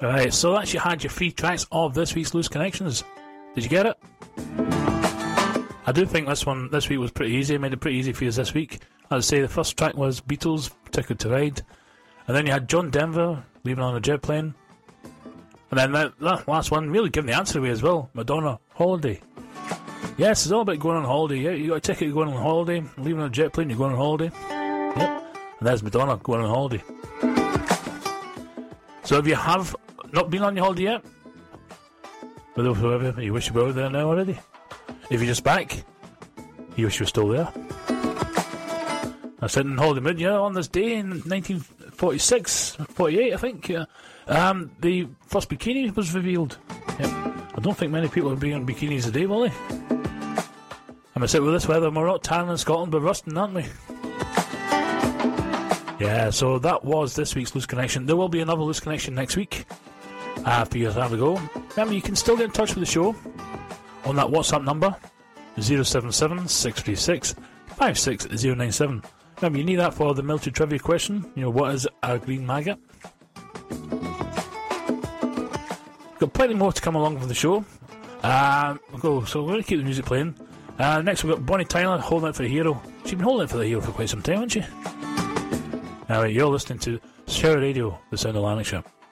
Right, so that's you had your 3 tracks of this week's Loose Connections. Did you get it? I do think this week was pretty easy. I made it pretty easy for you this week. As I say, the first track was Beatles, Ticket to Ride. And then you had John Denver, Leaving on a Jet Plane. And then that last one, really giving the answer away as well, Madonna, Holiday. Yes, it's all about going on holiday. Yeah, you got a ticket, you're going on holiday. Leaving on a jet plane, you're going on holiday. Yep. And there's Madonna going on holiday. So if you have not been on your holiday yet, whoever, you wish you were there now already. If you're just back, you wish you were still there. I said in holiday mood, on this day in 1946, 48 I think, the first bikini was revealed. Yep. I don't think many people will be on bikinis today, will they? I'm going to say with this weather, we're not tanning in Scotland, but rusting, aren't we? Yeah, so that was this week's Loose Connection. There will be another Loose Connection next week for you to have a go. Remember, you can still get in touch with the show on that WhatsApp number, 077 636 56097. Remember, you need that for the military trivia question. What is a green maggot? We've got plenty more to come along for the show. So we're going to keep the music playing. Next we've got Bonnie Tyler, Holding Out for the Hero. She's been holding out for the hero for quite some time, hasn't she? Alright, you're listening to Share Radio, the Sound of Lanarkshire.